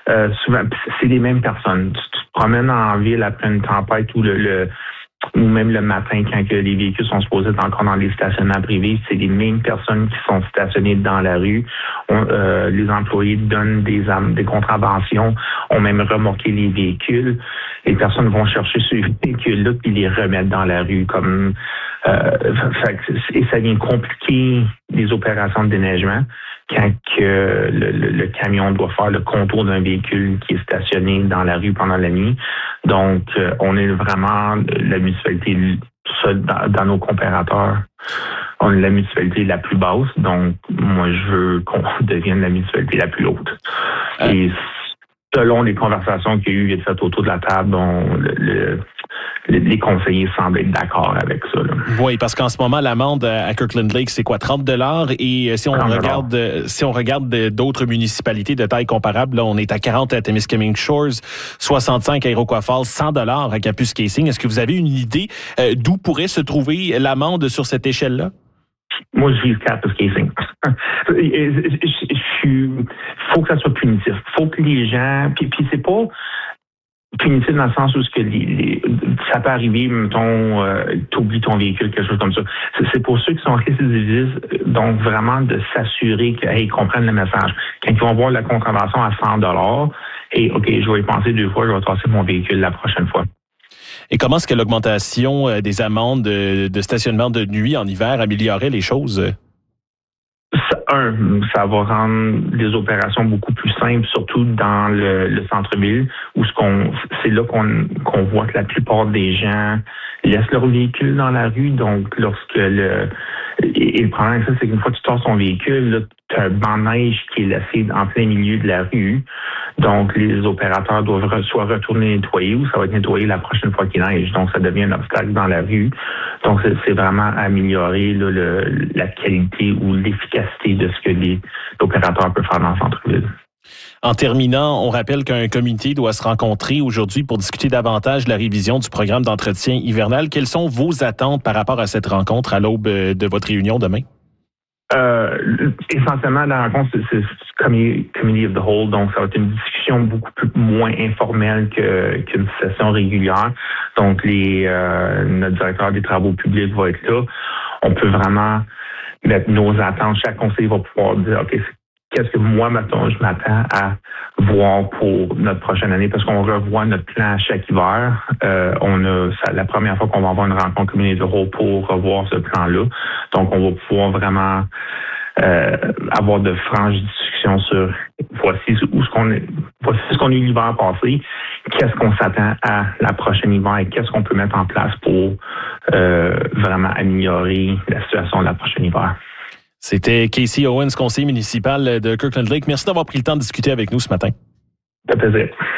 Souvent, c'est les mêmes personnes. Tu te promènes en ville après une tempête ou ou même le matin quand que les véhicules sont supposés être encore dans les stationnements privés, c'est les mêmes personnes qui sont stationnées dans la rue. Les employés donnent des contraventions, ont même remorqué les véhicules. Les personnes vont chercher ces véhicules-là puis les remettre dans la rue et ça vient compliquer les opérations de déneigement quand que le camion doit faire le contour d'un véhicule qui est stationné dans la rue pendant la nuit. Donc, on est vraiment la municipalité, dans nos comparateurs, on est la municipalité la plus basse. Donc, moi, je veux qu'on devienne la municipalité la plus haute. Et selon les conversations qu'il y a eu vite fait autour de la table, les conseillers semblent être d'accord avec ça. Là. Oui, parce qu'en ce moment, l'amende à Kirkland Lake, c'est quoi, $30? Et si on regarde d'autres municipalités de taille comparable, là, on est à 40 à Témiscamingue Shores, 65 à Iroquois Falls, $100 à Kapuskasing. Est-ce que vous avez une idée d'où pourrait se trouver l'amende sur cette échelle-là? Moi, je vise Kapuskasing. Faut que ça soit punitif. Faut que les gens... Puis c'est pas punitif dans le sens où ça peut arriver, mettons, t'oublies ton véhicule, quelque chose comme ça. C'est pour ceux qui sont récidivistes, donc vraiment de s'assurer qu'ils comprennent le message. Quand ils vont voir la contravention à $100, et OK, je vais y penser 2 fois, je vais tasser mon véhicule la prochaine fois. Et comment est-ce que l'augmentation des amendes de stationnement de nuit en hiver améliorerait les choses? Ça va rendre les opérations beaucoup plus simples, surtout dans le centre-ville, où c'est là qu'on voit que la plupart des gens laissent leur véhicule dans la rue. Donc, et le problème, c'est qu'une fois que tu tords ton véhicule, tu as un banc de neige qui est laissé en plein milieu de la rue. Donc, les opérateurs doivent soit retourner nettoyer ou ça va être nettoyé la prochaine fois qu'il neige. Donc, ça devient un obstacle dans la rue. Donc, c'est vraiment améliorer la qualité ou l'efficacité de ce que l'opérateur peut faire dans le centre-ville. En terminant, on rappelle qu'un comité doit se rencontrer aujourd'hui pour discuter davantage de la révision du programme d'entretien hivernal. Quelles sont vos attentes par rapport à cette rencontre à l'aube de votre réunion demain? Essentiellement, la rencontre, c'est Committee of the Whole, donc ça va être une discussion beaucoup moins informelle qu'une session régulière. Donc, notre directeur des travaux publics va être là. On peut vraiment mettre nos attentes. Chaque conseiller va pouvoir dire, OK, qu'est-ce que moi, je m'attends à voir pour notre prochaine année, parce qu'on revoit notre plan chaque hiver. C'est la première fois qu'on va avoir une rencontre Community Hall pour revoir ce plan-là. Donc, on va pouvoir vraiment avoir de franches discussions sur voici ce qu'on a eu l'hiver passé, qu'est-ce qu'on s'attend à la prochaine hiver et qu'est-ce qu'on peut mettre en place pour vraiment améliorer la situation de la prochaine hiver. C'était Casey Owens, conseiller municipal de Kirkland Lake. Merci d'avoir pris le temps de discuter avec nous ce matin. Ça fait plaisir.